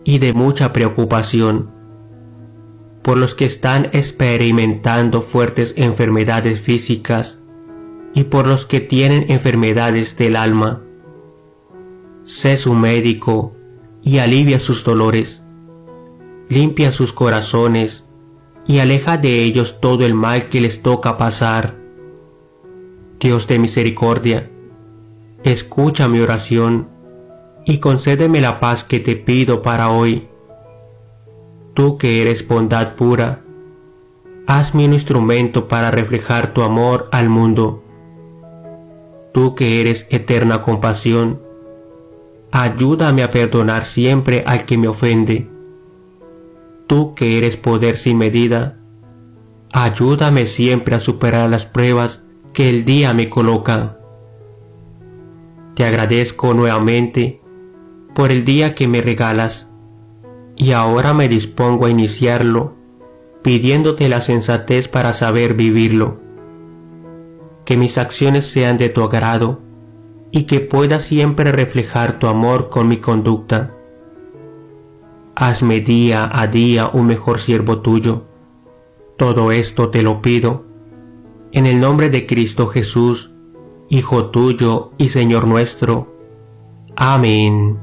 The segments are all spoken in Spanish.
y de mucha preocupación, por los que están experimentando fuertes enfermedades físicas y por los que tienen enfermedades del alma. Sé su médico y alivia sus dolores, limpia sus corazones y aleja de ellos todo el mal que les toca pasar. Dios de misericordia, escucha mi oración y concédeme la paz que te pido para hoy. Tú que eres bondad pura, hazme un instrumento para reflejar tu amor al mundo. Tú que eres eterna compasión, ayúdame a perdonar siempre al que me ofende. Tú que eres poder sin medida, ayúdame siempre a superar las pruebas que el día me coloca. Te agradezco nuevamente por el día que me regalas, y ahora me dispongo a iniciarlo, pidiéndote la sensatez para saber vivirlo. Que mis acciones sean de tu agrado, y que pueda siempre reflejar tu amor con mi conducta. Hazme día a día un mejor siervo tuyo. Todo esto te lo pido, en el nombre de Cristo Jesús, Hijo tuyo y Señor nuestro. Amén.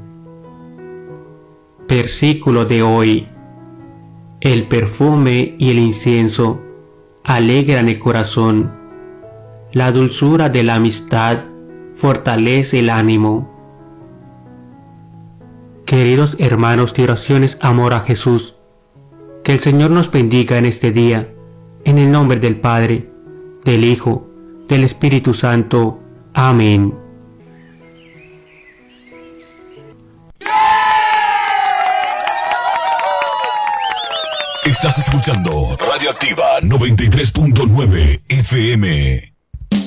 Versículo de hoy. El perfume y el incienso alegran el corazón. La dulzura de la amistad fortalece el ánimo. Queridos hermanos de oraciones amor a Jesús, que el Señor nos bendiga en este día, en el nombre del Padre, del Hijo, del Espíritu Santo. Amén. Estás escuchando Radioactiva 93.9 FM.